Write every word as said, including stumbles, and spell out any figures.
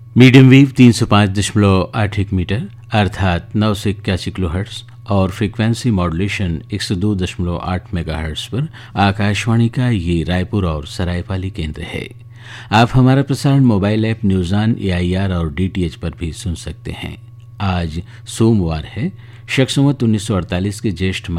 Medium wave तीन सौ पाँच दशमलव आठ एक मीटर अर्थात नौ सौ इक्यासी किलो हर्ट्स और फ्रीक्वेंसी मॉड्यूलेशन एक सौ दो दशमलव आठ मेगा हर्ट्स पर आकाशवाणी का ये रायपुर और सरायपाली केंद्र है। आप हमारा प्रसारण mobile app news on A I R और डी टी एच पर भी सुन सकते हैं। आज सोमवार है, शक संवत उन्नीस सौ अड़तालीस के ज्येष्ठ